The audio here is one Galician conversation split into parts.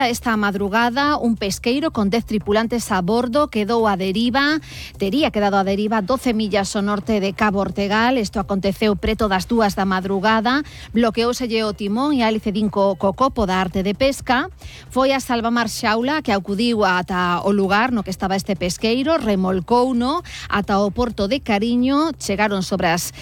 Esta madrugada, un pesqueiro con 10 tripulantes a bordo quedou a deriva, tería quedado a deriva 12 millas ao norte de Cabo Ortegal. Isto aconteceu preto das 2 da madrugada. Bloqueouselle o timón e a hélice din co copo da arte de pesca. Foi a Salvamar Xaula que acudiu ata o lugar no que estaba este pesqueiro, remolcouno ata o porto de Cariño. Chegaron sobre as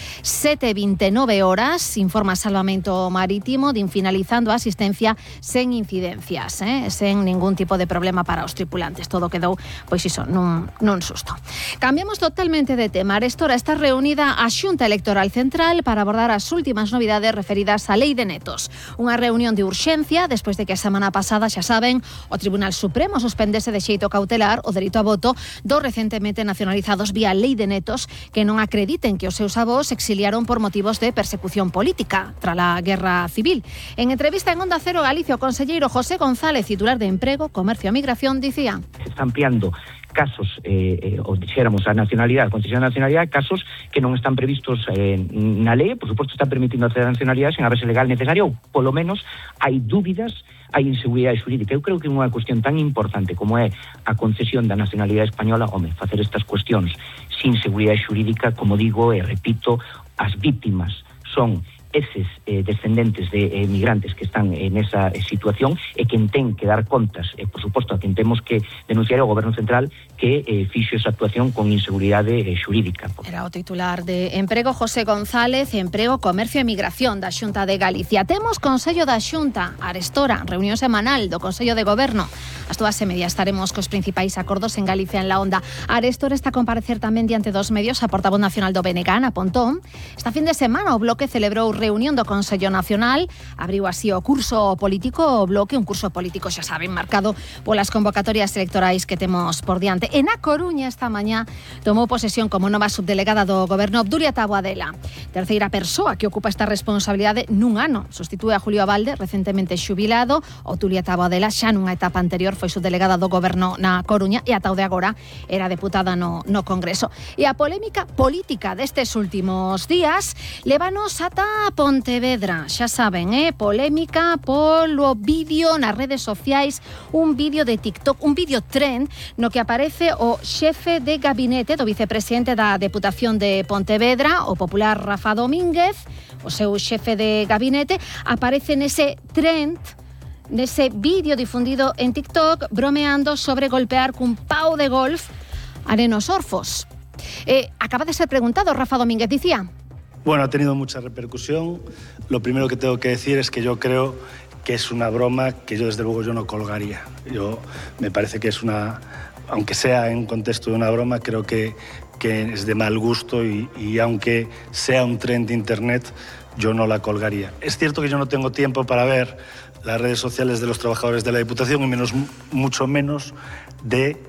7:29 horas, informa Salvamento Marítimo, din finalizando a asistencia sen incidencias, sen ningún tipo de problema para os tripulantes. Todo quedou, pois iso, nun susto. Cambiamos totalmente de tema. Arestora está reunida a Xunta Electoral Central para abordar as últimas novidades referidas á Lei de Netos. Unha reunión de urxencia despois de que a semana pasada, xa saben, o Tribunal Supremo suspendese de xeito cautelar o dereito a voto dos recentemente nacionalizados vía Lei de Netos que non acrediten que os seus avós exiliaron por motivos de persecución política tras a Guerra Civil. En entrevista en Onda Cero Galicia, o conselleiro José González, titular de Emprego, Comercio e Migración, dicía: se está ampliando casos, ou dixéramos a nacionalidade, a concesión de nacionalidade, casos que non están previstos na lei. Por suposto, está permitindo a nacionalidade sen a base legal necesaria, ou polo menos hai dúbidas, hai inseguridade xurídica. Eu creo que unha cuestión tan importante como é a concesión da nacionalidade española, facer estas cuestións sin seguridade xurídica, como digo e repito, as vítimas son eses descendentes de migrantes que están en esa situación e quen ten que dar contas, por suposto, a quen temos que denunciar ao Goberno Central que fixo esa actuación con inseguridade xurídica. Era o titular de Emprego, José González, Emprego, Comercio e Migración da Xunta de Galicia. Temos Consello da Xunta, Arestora, reunión semanal do Consello de Goberno. Ás 2:30 estaremos cos principais acordos en Galicia en la onda. Arestora está a comparecer tamén diante dos medios a portavoz nacional do BNG, Ana Pontón. Esta fin de semana o Bloque celebrou reunión do Consello Nacional, abriu así o curso político, o Bloque, un curso político, xa saben, marcado polas convocatorias electorais que temos por diante. En A Coruña esta mañá tomou posesión como nova subdelegada do Goberno Obdulia Taboadela, terceira persoa que ocupa esta responsabilidade nun ano. Sustitúe a Julio Abalde, recentemente xubilado. Obdulia Taboadela xa nunha etapa anterior foi subdelegada do Goberno na Coruña e ata o de agora era deputada no Congreso. E a polémica política destes últimos días lévanos ata Pontevedra, xa saben, polémica polo vídeo nas redes sociais, un vídeo de TikTok, un vídeo trend no que aparece o xefe de gabinete do vicepresidente da Deputación de Pontevedra, o popular Rafa Domínguez. O seu xefe de gabinete aparece nese trend, nese vídeo difundido en TikTok, bromeando sobre golpear cun pau de golf a nenos orfos. Acaba de ser preguntado, Rafa Domínguez dicía: bueno, ha tenido mucha repercusión. Lo primero que tengo que decir es que yo creo que es una broma que yo desde luego no colgaría. Me parece que es una, aunque sea en un contexto de una broma, creo que es de mal gusto y aunque sea un trend de internet, yo no la colgaría. Es cierto que yo no tengo tiempo para ver las redes sociales de los trabajadores de la Diputación y mucho menos de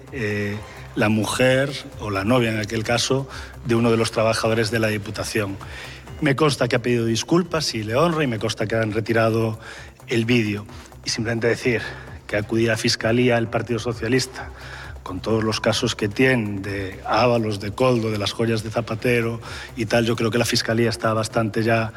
la mujer o la novia, en aquel caso, de uno de los trabajadores de la Diputación. Me consta que ha pedido disculpas y le honra, y me consta que han retirado el vídeo. Y simplemente decir que acudía a Fiscalía el Partido Socialista con todos los casos que tienen de Ábalos, de Coldo, de las joyas de Zapatero y tal. Yo creo que la Fiscalía está bastante ya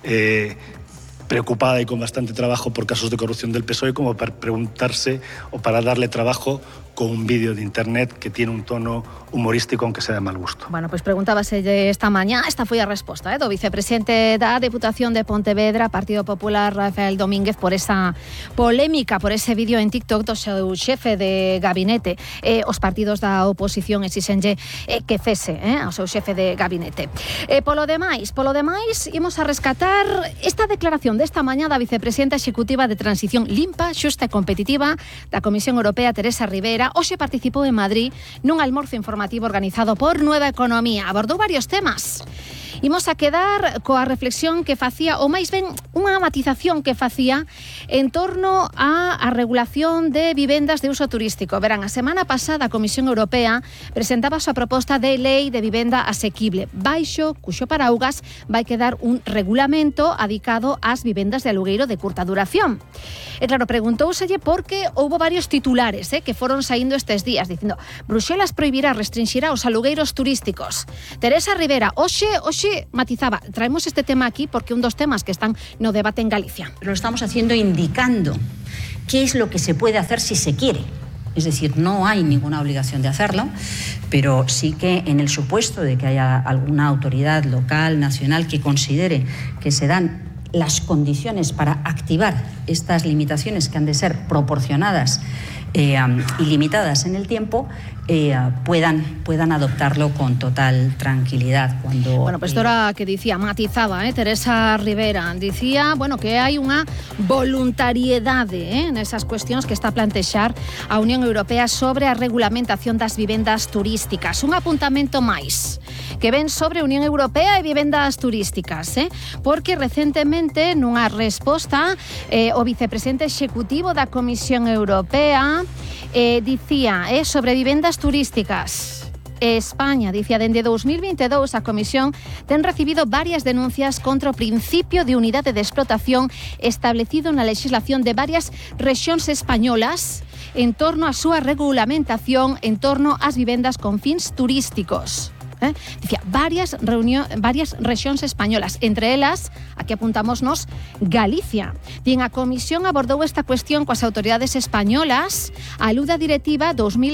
preocupada y con bastante trabajo por casos de corrupción del PSOE como para preguntarse o para darle trabajo con un vídeo de internet que tiene un tono humorístico, aunque sea de mal gusto. Bueno, pois preguntábase esta mañá, esta foi a resposta do vicepresidente da Deputación de Pontevedra, Partido Popular, Rafael Domínguez, por esa polémica, por ese vídeo en TikTok do seu xefe de gabinete. Os partidos da oposición exixenlle que cese ao seu xefe de gabinete. Polo demais, imos a rescatar esta declaración desta mañá da vicepresidenta executiva de Transición Limpa, Xusta e Competitiva da Comisión Europea, Teresa Rivera. Hoxe participou en Madrid nun almorzo informativo organizado por Nueva Economía. Abordou varios temas. Imos a quedar coa reflexión que facía, ou máis ben unha matización que facía en torno á regulación de vivendas de uso turístico. Verán, a semana pasada a Comisión Europea presentaba a súa proposta de lei de vivenda asequible, baixo cuxo paraugas vai quedar un regulamento adicado ás vivendas de alugueiro de curta duración. E claro, preguntouselle porque houbo varios titulares que foron saindo estes días dicindo: Bruxelas prohibirá, restringirá os alugueiros turísticos. Teresa Rivera, hoxe matizaba, traemos este tema aquí porque un dos temas que están no debate en Galicia. Lo estamos haciendo indicando qué es lo que se puede hacer si se quiere. Es decir, no hay ninguna obligación de hacerlo, pero sí que en el supuesto de que haya alguna autoridad local, nacional, que considere que se dan las condiciones para activar estas limitaciones que han de ser proporcionadas y limitadas en el tiempo, puedan adoptarlo con total tranquilidad. Bueno, pues esto era que decía, matizaba Teresa Rivera, decía, bueno, que hai unha voluntariedade en esas cuestións que está a plantexar a Unión Europea sobre a regulamentación das vivendas turísticas. Un apuntamento máis que ven sobre a Unión Europea e vivendas turísticas, porque recentemente nunha resposta o vicepresidente executivo da Comisión Europea dicía sobre vivendas turísticas. España, dicía, dende 2022 a Comisión ten recibido varias denuncias contra o principio de unidade de explotación establecido na legislación de varias rexións españolas en torno á súa regulamentación en torno ás vivendas con fins turísticos. Dicía, varias rexións españolas, entre elas, aquí apuntámonos, Galicia. Bien, a Comisión abordou esta cuestión coas autoridades españolas á luz da Directiva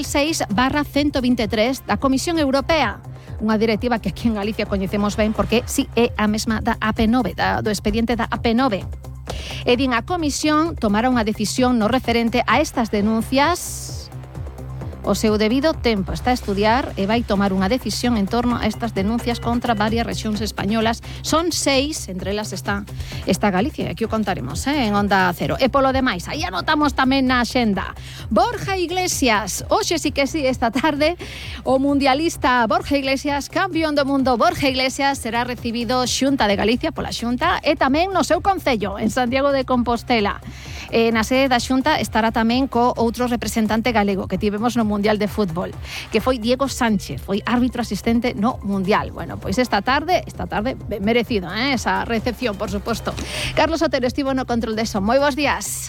2006/123 da Comisión Europea. Unha directiva que aquí en Galicia coñecemos ben porque si é a mesma da AP9, do expediente da AP9. E din, a Comisión tomara unha decisión no referente a estas denuncias. O seu debido tempo está a estudiar e vai tomar unha decisión en torno a estas denuncias contra varias rexións españolas. Son 6, entre elas está Galicia, aquí o contaremos en Onda Cero. E polo demais, aí anotamos tamén na axenda. Borja Iglesias, hoxe sí que sí, esta tarde, o mundialista Borja Iglesias, campeón do mundo Borja Iglesias, será recibido Xunta de Galicia pola Xunta e tamén no seu concello, en Santiago de Compostela. Na sede da Xunta estará tamén co outro representante galego que tivemos no Mundial de Fútbol, que foi Diego Sánchez, foi árbitro asistente no Mundial. Bueno, pois esta tarde ben merecido, esa recepción, por suposto. Carlos Otero estivo no control de eso. Moi bons días.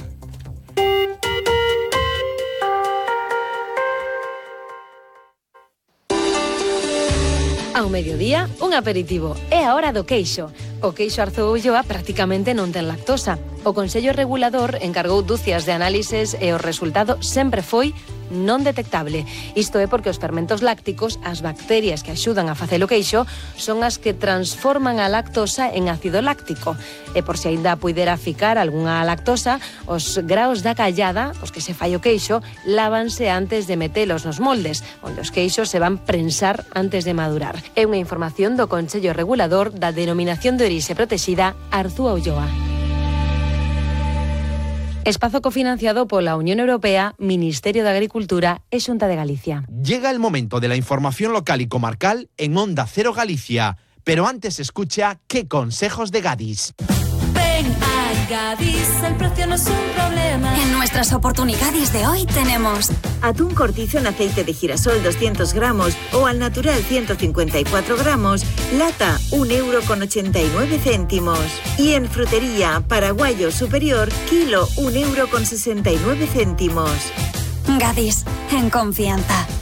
Ao mediodía, un aperitivo. É a hora do queixo. O queixo Arzúa Ulloa prácticamente non ten lactosa. O Consello Regulador encargou dúcias de análises e o resultado sempre foi non detectable. Isto é porque os fermentos lácticos, as bacterias que axudan a facer o queixo, son as que transforman a lactosa en ácido láctico. E por se aínda puidera ficar algunha lactosa, os graos da callada, os que se fai o queixo, lávanse antes de metelos nos moldes, onde os queixos se van prensar antes de madurar. É unha información do Consello Regulador da Denominación de Orixe Protexida Arzúa Ulloa. Espazo cofinanciado pola Unión Europea, Ministerio de Agricultura e Xunta de Galicia. Llega el momento de la información local y comarcal en Onda Cero Galicia. Pero antes escucha qué consejos de Gadis. Ven a Gadis, el precio no es un problema. En nuestras oportunidades de hoy tenemos atún cortizo en aceite de girasol 200 gramos o al natural 154 gramos, lata 1,89 €. Y en frutería, paraguayo superior, kilo 1,69 €. Gadis, en confianza.